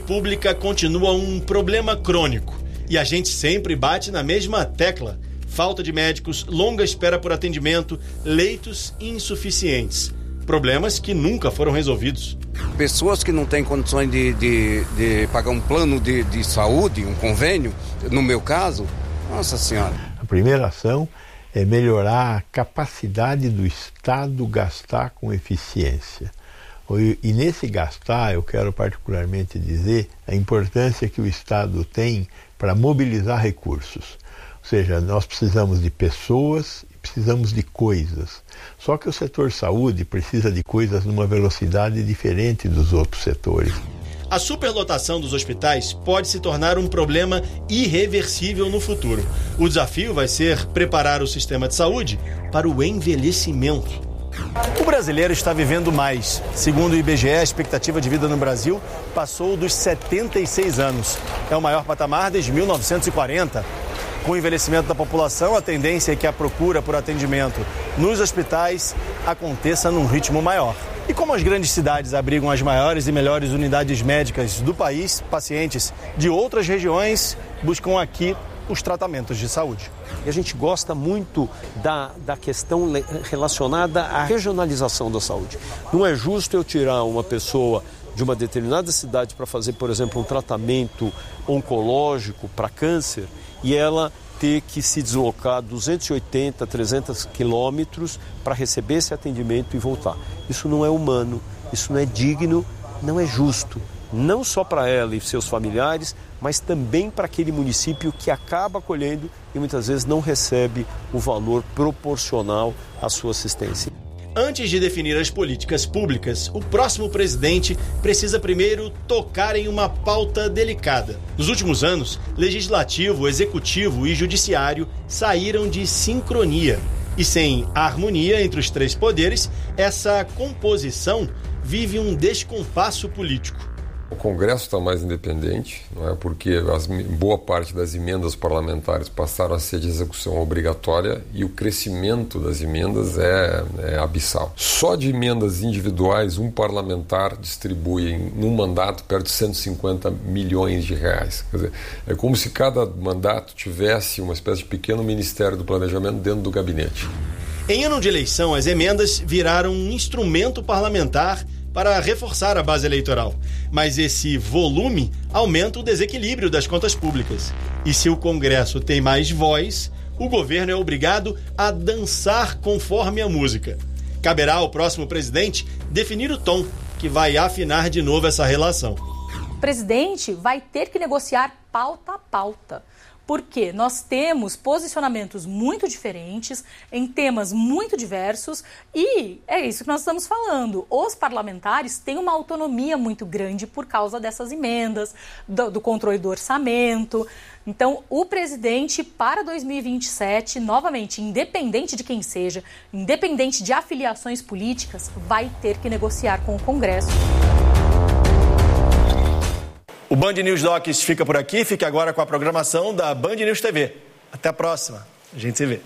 pública continua um problema crônico e a gente sempre bate na mesma tecla. Falta de médicos, longa espera por atendimento, leitos insuficientes. Problemas que nunca foram resolvidos. Pessoas que não têm condições de pagar um plano de saúde, um convênio, no meu caso, nossa senhora. A primeira ação é melhorar a capacidade do Estado gastar com eficiência. E nesse gastar, eu quero particularmente dizer a importância que o Estado tem para mobilizar recursos. Ou seja, nós precisamos de pessoas e precisamos de coisas. Só que o setor saúde precisa de coisas numa velocidade diferente dos outros setores. A superlotação dos hospitais pode se tornar um problema irreversível no futuro. O desafio vai ser preparar o sistema de saúde para o envelhecimento. O brasileiro está vivendo mais. Segundo o IBGE, a expectativa de vida no Brasil passou dos 76 anos. É o maior patamar desde 1940. Com o envelhecimento da população, a tendência é que a procura por atendimento nos hospitais aconteça num ritmo maior. E como as grandes cidades abrigam as maiores e melhores unidades médicas do país, pacientes de outras regiões buscam aqui os tratamentos de saúde. E a gente gosta muito da questão relacionada à regionalização da saúde. Não é justo eu tirar uma pessoa de uma determinada cidade para fazer, por exemplo, um tratamento oncológico para câncer e ela ter que se deslocar 280, 300 quilômetros para receber esse atendimento e voltar. Isso não é humano, isso não é digno, não é justo. Não só para ela e seus familiares, mas também para aquele município que acaba acolhendo e muitas vezes não recebe o valor proporcional à sua assistência. Antes de definir as políticas públicas, o próximo presidente precisa primeiro tocar em uma pauta delicada. Nos últimos anos, legislativo, executivo e judiciário saíram de sincronia. E sem harmonia entre os três poderes, essa composição vive um descompasso político. O Congresso está mais independente, não é? Porque boa parte das emendas parlamentares passaram a ser de execução obrigatória e o crescimento das emendas é abissal. Só de emendas individuais, um parlamentar distribui num mandato perto de 150 milhões de reais. Quer dizer, é como se cada mandato tivesse uma espécie de pequeno Ministério do Planejamento dentro do gabinete. Em ano de eleição, as emendas viraram um instrumento parlamentar para reforçar a base eleitoral. Mas esse volume aumenta o desequilíbrio das contas públicas. E se o Congresso tem mais voz, o governo é obrigado a dançar conforme a música. Caberá ao próximo presidente definir o tom que vai afinar de novo essa relação. O presidente vai ter que negociar pauta a pauta. Porque nós temos posicionamentos muito diferentes, em temas muito diversos, e é isso que nós estamos falando. Os parlamentares têm uma autonomia muito grande por causa dessas emendas, do controle do orçamento. Então, o presidente, para 2027, novamente, independente de quem seja, independente de afiliações políticas, vai ter que negociar com o Congresso. O Band News Docs fica por aqui, fique agora com a programação da Band News TV. Até a próxima, a gente se vê.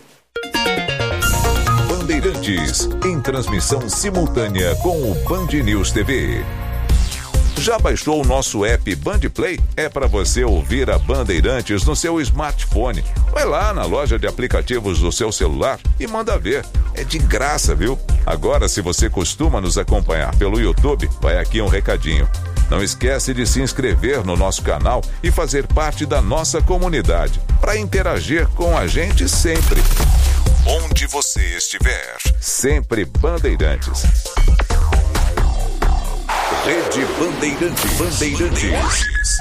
Bandeirantes, em transmissão simultânea com o Band News TV. Já baixou o nosso app Band Play? É para você ouvir a Bandeirantes no seu smartphone. Vai lá na loja de aplicativos do seu celular e manda ver. É de graça, viu? Agora, se você costuma nos acompanhar pelo YouTube, vai aqui um recadinho. Não esquece de se inscrever no nosso canal e fazer parte da nossa comunidade, para interagir com a gente sempre. Onde você estiver, sempre Bandeirantes. Rede Bandeirantes.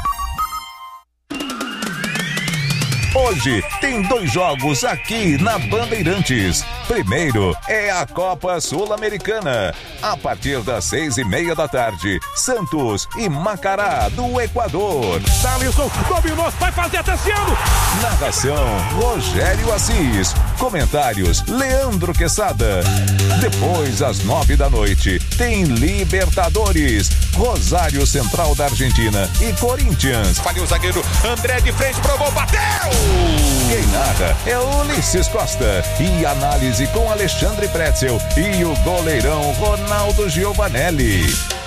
Hoje tem 2 jogos aqui na Bandeirantes. Primeiro é a Copa Sul-Americana. A partir das 6:30 da tarde, Santos e Macará, do Equador. Thalisson dominou, vai fazer Tassiano. Narração, Rogério Assis. Comentários, Leandro Quesada. Depois, às 9 da noite, tem Libertadores. Rosário Central da Argentina e Corinthians. Falhou o zagueiro, André de frente, provou, bateu! Quem narra é Ulisses Costa. E análise com Alexandre Pretzel e o goleirão Ronaldo Giovanelli.